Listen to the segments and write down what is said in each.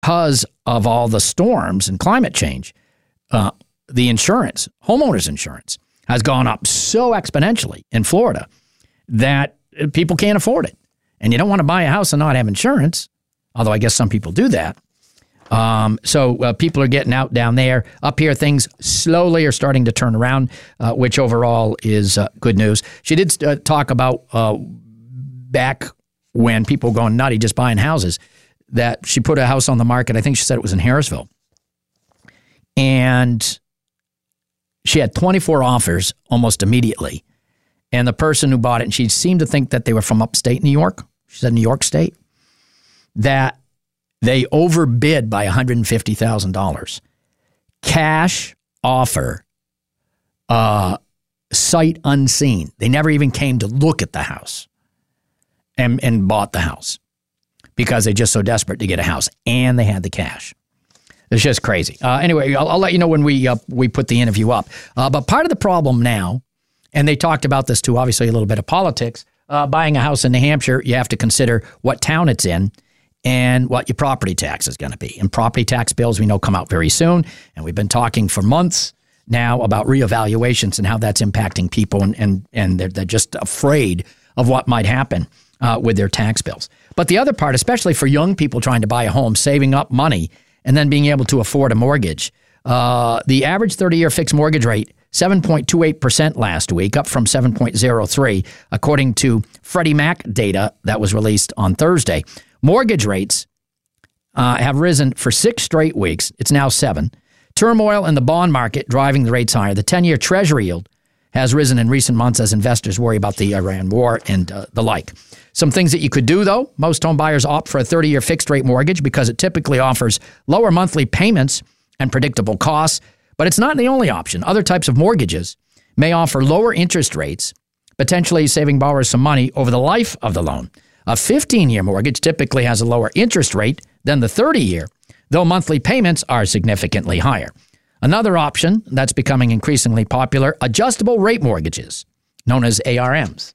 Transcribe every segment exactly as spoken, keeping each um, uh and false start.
because of all the storms and climate change, uh, the insurance, homeowners insurance, has gone up so exponentially in Florida that people can't afford it. And you don't want to buy a house and not have insurance, although I guess some people do that. Um, so uh, people are getting out down there. Up here, things slowly are starting to turn around, uh, which overall is uh, good news. She did uh, talk about uh, back when people were going nutty just buying houses, that she put a house on the market. I think she said it was in Harrisville. And she had twenty-four offers almost immediately. And the person who bought it, and she seemed to think that they were from upstate New York. She said New York State. That they overbid by one hundred fifty thousand dollars. Cash offer, uh, sight unseen. They never even came to look at the house and, and bought the house because they're just so desperate to get a house. And they had the cash. It's just crazy. Uh, anyway, I'll, I'll let you know when we uh, we put the interview up. Uh, but part of the problem now, and they talked about this too, obviously a little bit of politics, uh, buying a house in New Hampshire, you have to consider what town it's in and what your property tax is going to be. And property tax bills, we know, come out very soon. And we've been talking for months now about reevaluations and how that's impacting people. And, and, and they're, they're just afraid of what might happen uh, with their tax bills. But the other part, especially for young people trying to buy a home, saving up money, and then being able to afford a mortgage. Uh, the average thirty-year fixed mortgage rate, seven point two eight percent last week, up from seven point zero three, according to Freddie Mac data that was released on Thursday. Mortgage rates uh, have risen for six straight weeks. It's now seven. Turmoil in the bond market driving the rates higher. The ten-year Treasury yield has risen in recent months as investors worry about the Iran war and uh, the like. Some things that you could do, though. Most home buyers opt for a thirty-year fixed-rate mortgage because it typically offers lower monthly payments and predictable costs. But it's not the only option. Other types of mortgages may offer lower interest rates, potentially saving borrowers some money over the life of the loan. A fifteen-year mortgage typically has a lower interest rate than the thirty-year, though monthly payments are significantly higher. Another option that's becoming increasingly popular, adjustable rate mortgages, known as A R Ms.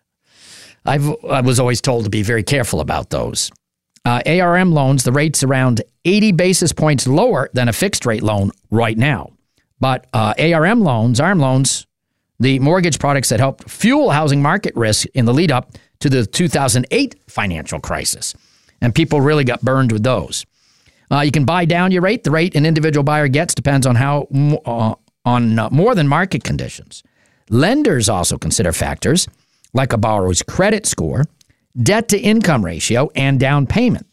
I've, I was always told to be very careful about those. Uh, A R M loans, the rate's around eighty basis points lower than a fixed-rate loan right now. But uh, A R M loans, A R M loans, the mortgage products that helped fuel housing market risk in the lead-up to the two thousand eight financial crisis. And people really got burned with those. Uh, you can buy down your rate. The rate an individual buyer gets depends on how uh, on uh, more than market conditions. Lenders also consider factors like a borrower's credit score, debt-to-income ratio, and down payment.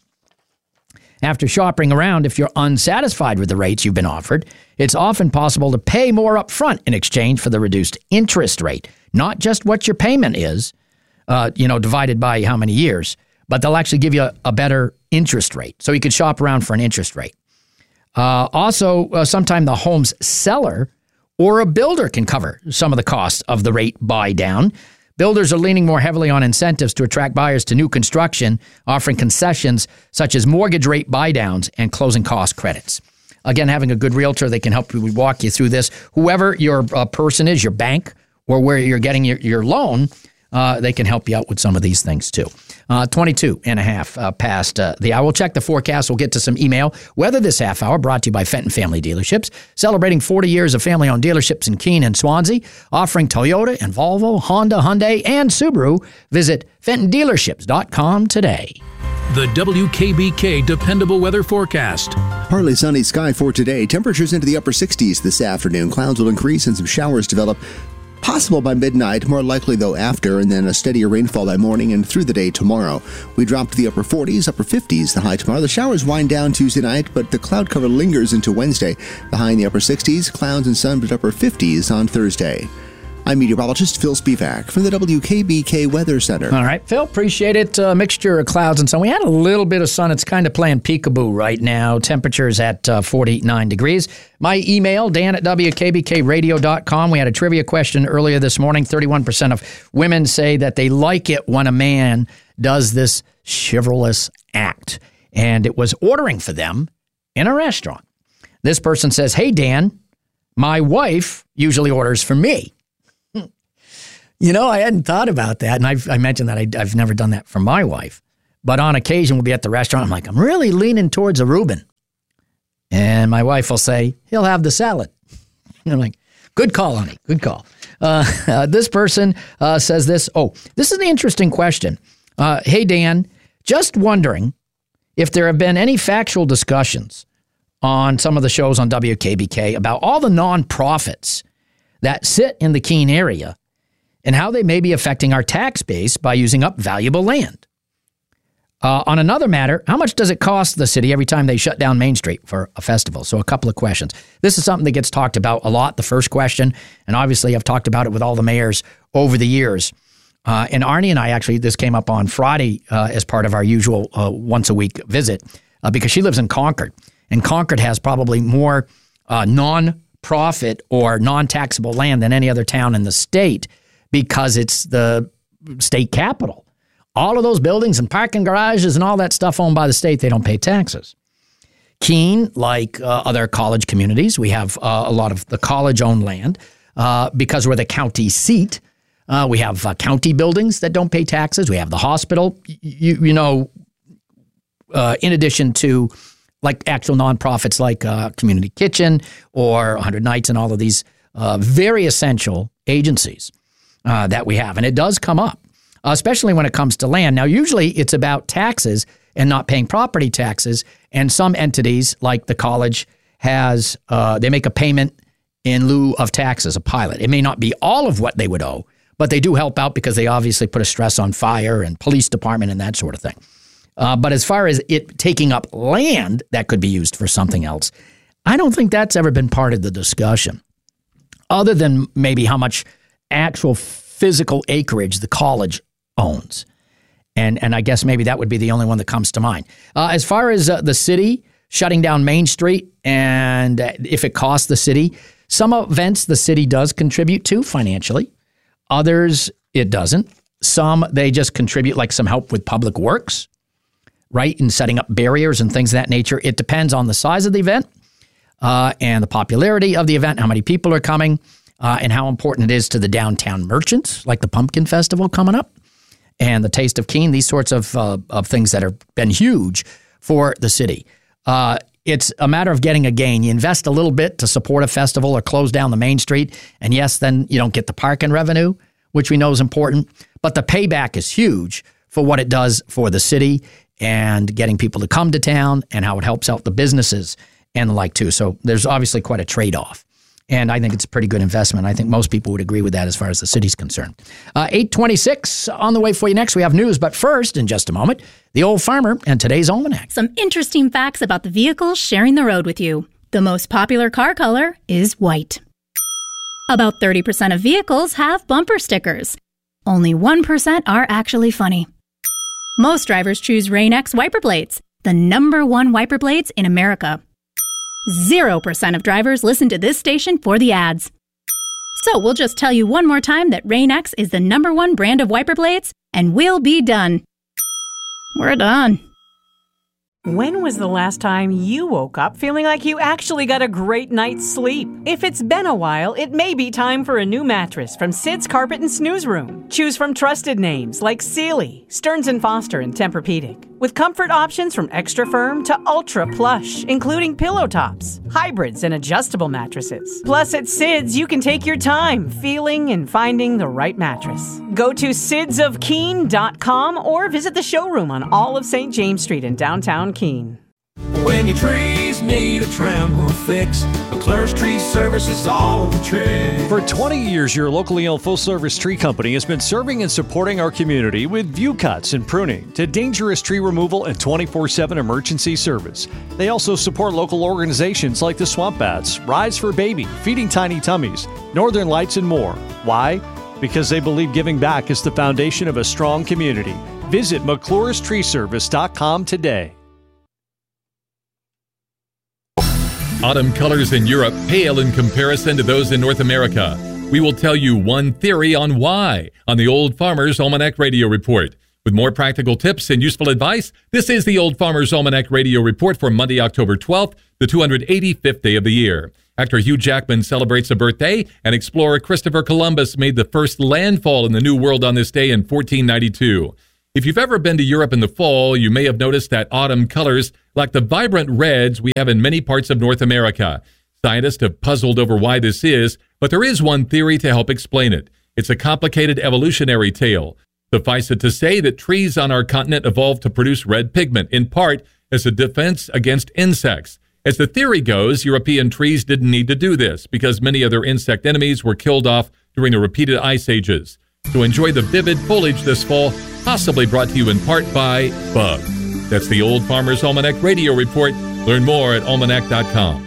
After shopping around, if you're unsatisfied with the rates you've been offered, it's often possible to pay more up front in exchange for the reduced interest rate. Not just what your payment is, uh, you know, divided by how many years, but they'll actually give you a, a better interest rate. So you could shop around for an interest rate. Uh, also, uh, sometime the home's seller or a builder can cover some of the costs of the rate buy down. Builders are leaning more heavily on incentives to attract buyers to new construction, offering concessions such as mortgage rate buy-downs and closing cost credits. Again, having a good realtor, they can help you walk you through this. Whoever your uh, person is, your bank, or where you're getting your, your loan, uh, they can help you out with some of these things too. Uh, twenty-two and a half uh, past uh, the hour. We'll check the forecast. We'll get to some email. Weather this half hour brought to you by Fenton Family Dealerships, celebrating forty years of family-owned dealerships in Keene and Swansea, offering Toyota and Volvo, Honda, Hyundai, and Subaru. Visit Fenton Dealerships dot com today. The W K B K Dependable Weather Forecast. Partly sunny sky for today. Temperatures into the upper sixties this afternoon. Clouds will increase and some showers develop. Possible by midnight, more likely though after, and then a steadier rainfall by morning and through the day tomorrow. We drop to the upper forties, upper fifties the high tomorrow. The showers wind down Tuesday night, but the cloud cover lingers into Wednesday. The high in the upper sixties, clouds and sun, but upper fifties on Thursday. I'm meteorologist Phil Spivak from the W K B K Weather Center. All right, Phil, appreciate it. A uh, mixture of clouds and sun. We had a little bit of sun. It's kind of playing peekaboo right now. Temperatures at uh, forty-nine degrees. My email, Dan at W K B K radio dot com. We had a trivia question earlier this morning. thirty-one percent of women say that they like it when a man does this chivalrous act. And it was ordering for them in a restaurant. This person says, hey, Dan, my wife usually orders for me. You know, I hadn't thought about that, and I've, I mentioned that I, I've never done that for my wife. But on occasion, we'll be at the restaurant. I'm like, I'm really leaning towards a Reuben. And my wife will say, he'll have the salad. And I'm like, good call, honey. Good call. Uh, uh, this person uh, says this. Oh, this is an interesting question. Uh, hey, Dan, just wondering if there have been any factual discussions on some of the shows on W K B K about all the nonprofits that sit in the Keene area and how they may be affecting our tax base by using up valuable land. Uh, on another matter, how much does it cost the city every time they shut down Main Street for a festival? So a couple of questions. This is something that gets talked about a lot, the first question, and obviously I've talked about it with all the mayors over the years. Uh, and Arnie and I actually, this came up on Friday uh, as part of our usual uh, once-a-week visit uh, because she lives in Concord. And Concord has probably more uh, non-profit or non-taxable land than any other town in the state because it's the state capital. All of those buildings and parking garages and all that stuff owned by the state, they don't pay taxes. Keene, like uh, other college communities, we have uh, a lot of the college-owned land uh, because we're the county seat. Uh, we have uh, county buildings that don't pay taxes. We have the hospital, you, you know, uh, in addition to like actual nonprofits like uh, Community Kitchen or one hundred Nights and all of these uh, very essential agencies uh, that we have. And it does come up. Especially when it comes to land. Now, usually it's about taxes and not paying property taxes. And some entities, like the college, has uh, they make a payment in lieu of taxes, a pilot. It may not be all of what they would owe, but they do help out because they obviously put a stress on fire and police department and that sort of thing. Uh, but as far as it taking up land that could be used for something else, I don't think that's ever been part of the discussion, other than maybe how much actual physical acreage the college owns. And and I guess maybe that would be the only one that comes to mind. Uh, as far as uh, the city shutting down Main Street and uh, if it costs the city, some events the city does contribute to financially. Others, it doesn't. Some, they just contribute like some help with public works, right, and setting up barriers and things of that nature. It depends on the size of the event uh, and the popularity of the event, how many people are coming, uh, and how important it is to the downtown merchants, like the Pumpkin Festival coming up. And the Taste of Keene, these sorts of uh, of things that have been huge for the city. Uh, it's a matter of getting a gain. You invest a little bit to support a festival or close down the Main Street, and yes, then you don't get the parking revenue, which we know is important. But the payback is huge for what it does for the city and getting people to come to town and how it helps out the businesses and the like too. So there's obviously quite a trade-off. And I think it's a pretty good investment. I think most people would agree with that as far as the city's concerned. Uh, eight twenty-six on the way for you next. We have news, but first, in just a moment, the Old Farmer and today's Almanac. Some interesting facts about the vehicles sharing the road with you. The most popular car color is white. About thirty percent of vehicles have bumper stickers. Only one percent are actually funny. Most drivers choose Rain-X wiper blades, the number one wiper blades in America. Zero percent of drivers listen to this station for the ads. So we'll just tell you one more time that Rain-X is the number one brand of wiper blades, and we'll be done. We're done. When was the last time you woke up feeling like you actually got a great night's sleep? If it's been a while, it may be time for a new mattress from Sid's Carpet and Snooze Room. Choose from trusted names like Sealy, Stearns and Foster, and Tempur-Pedic. With comfort options from extra firm to ultra plush, including pillow tops, hybrids, and adjustable mattresses. Plus, at Sid's, you can take your time feeling and finding the right mattress. Go to sids of keene dot com or visit the showroom on all of Saint James Street in downtown Keene. When your trees need a trim or fix, McClure's Tree Service is all the trick. For twenty years, your locally owned full-service tree company has been serving and supporting our community with view cuts and pruning to dangerous tree removal and twenty-four seven emergency service. They also support local organizations like the Swamp Bats, Rides for Baby, Feeding Tiny Tummies, Northern Lights, and more. Why? Because they believe giving back is the foundation of a strong community. Visit McClure's Tree Service dot com today. Autumn colors in Europe pale in comparison to those in North America. We will tell you one theory on why on the Old Farmer's Almanac Radio Report. With more practical tips and useful advice, this is the Old Farmer's Almanac Radio Report for Monday, October twelfth, the two hundred eighty-fifth day of the year. Actor Hugh Jackman celebrates a birthday, and explorer Christopher Columbus made the first landfall in the New World on this day in fourteen ninety-two. If you've ever been to Europe in the fall, you may have noticed that autumn colors lack the vibrant reds we have in many parts of North America. Scientists have puzzled over why this is, but there is one theory to help explain it. It's a complicated evolutionary tale. Suffice it to say that trees on our continent evolved to produce red pigment, in part as a defense against insects. As the theory goes, European trees didn't need to do this because many of their insect enemies were killed off during the repeated ice ages. So enjoy the vivid foliage this fall, possibly brought to you in part by Bug. That's the Old Farmer's Almanac Radio Report. Learn more at almanac dot com.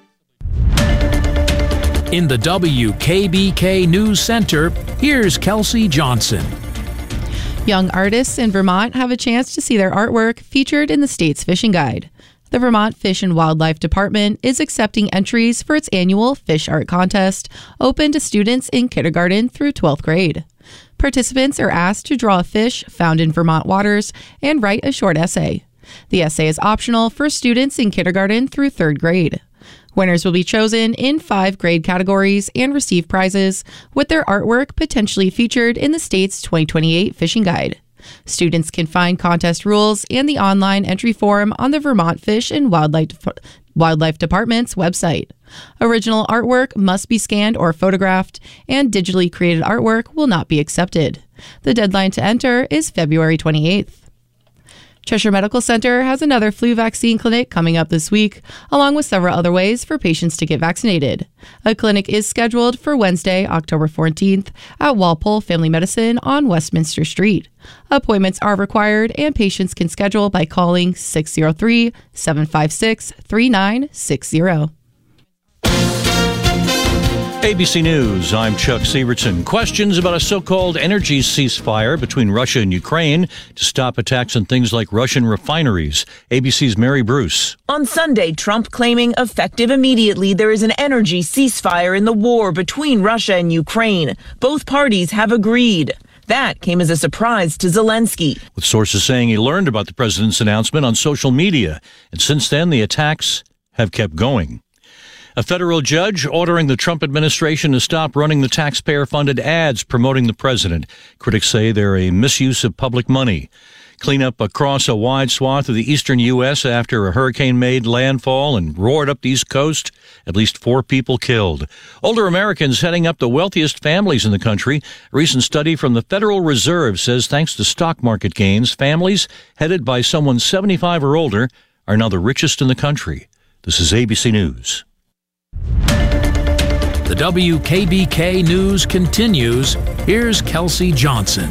In the W K B K News Center, here's Kelsey Johnson. Young artists in Vermont have a chance to see their artwork featured in the state's fishing guide. The Vermont Fish and Wildlife Department is accepting entries for its annual Fish Art Contest, open to students in kindergarten through twelfth grade. Participants are asked to draw a fish found in Vermont waters and write a short essay. The essay is optional for students in kindergarten through third grade. Winners will be chosen in five grade categories and receive prizes, with their artwork potentially featured in the state's twenty twenty-eight fishing guide. Students can find contest rules and the online entry form on the Vermont Fish and Wildlife, Wildlife Department's website. Original artwork must be scanned or photographed, and digitally created artwork will not be accepted. The deadline to enter is February twenty-eighth. Cheshire Medical Center has another flu vaccine clinic coming up this week, along with several other ways for patients to get vaccinated. A clinic is scheduled for Wednesday, October fourteenth at Walpole Family Medicine on Westminster Street. Appointments are required, and patients can schedule by calling six oh three, seven five six, three nine six zero. A B C News, I'm Chuck Sievertson. Questions about a so-called energy ceasefire between Russia and Ukraine to stop attacks on things like Russian refineries. A B C's Mary Bruce. On Sunday, Trump claiming effective immediately there is an energy ceasefire in the war between Russia and Ukraine. Both parties have agreed. That came as a surprise to Zelensky, with sources saying he learned about the president's announcement on social media, and since then the attacks have kept going. A federal judge ordering the Trump administration to stop running the taxpayer-funded ads promoting the president. Critics say they're a misuse of public money. Cleanup across a wide swath of the eastern U S after a hurricane made landfall and roared up the East Coast. At least four people killed. Older Americans heading up the wealthiest families in the country. A recent study from the Federal Reserve says thanks to stock market gains, families headed by someone seventy-five or older are now the richest in the country. This is A B C News. The W K B K News continues. Here's Kelsey Johnson.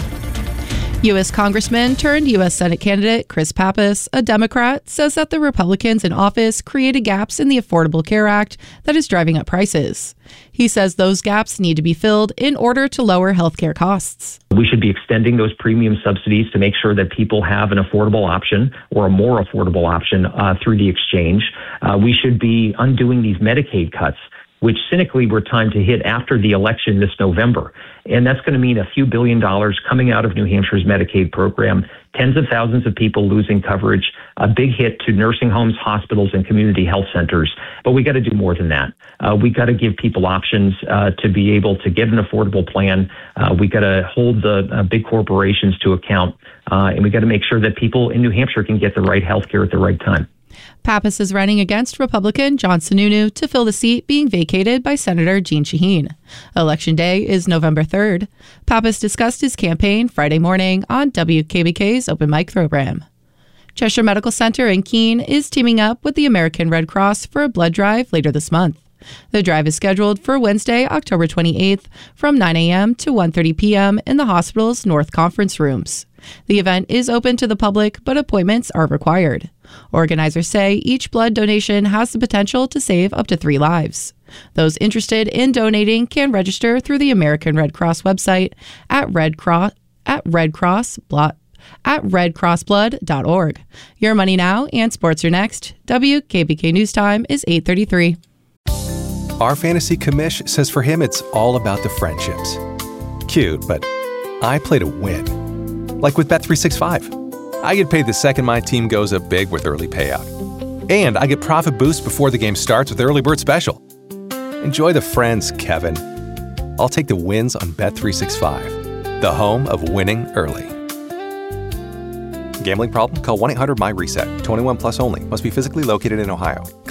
U S Congressman turned U S Senate candidate Chris Pappas, a Democrat, says that the Republicans in office created gaps in the Affordable Care Act that is driving up prices. He says those gaps need to be filled in order to lower healthcare costs. We should be extending those premium subsidies to make sure that people have an affordable option or a more affordable option uh, through the exchange. Uh, we should be undoing these Medicaid cuts, which cynically were timed to hit after the election this November. And that's going to mean a few billion dollars coming out of New Hampshire's Medicaid program, tens of thousands of people losing coverage, a big hit to nursing homes, hospitals, and community health centers. But we got to do more than that. Uh, we got to give people options uh, to be able to get an affordable plan. Uh, we got to hold the uh, big corporations to account. Uh, and we got to make sure that people in New Hampshire can get the right health care at the right time. Pappas is running against Republican John Sununu to fill the seat being vacated by Senator Jeanne Shaheen. Election day is November third. Pappas discussed his campaign Friday morning on W K B K's Open Mic program. Cheshire Medical Center in Keene is teaming up with the American Red Cross for a blood drive later this month. The drive is scheduled for Wednesday, October twenty-eighth from nine a.m. to one thirty p.m. in the hospital's North Conference Rooms. The event is open to the public, but appointments are required. Organizers say each blood donation has the potential to save up to three lives. Those interested in donating can register through the American Red Cross website at Red Cross at Red Cross blot at red cross blood dot org. Your Money Now and Sports are next. W K B K News Time is eight thirty-three. Our fantasy commish says for him it's all about the friendships. Cute, but I play to win. Like with Bet three sixty-five. I get paid the second my team goes up big with early payout. And I get profit boost before the game starts with Early Bird Special. Enjoy the friends, Kevin. I'll take the wins on Bet three sixty-five, the home of winning early. Gambling problem? Call one eight hundred my reset. twenty-one plus only. Must be physically located in Ohio.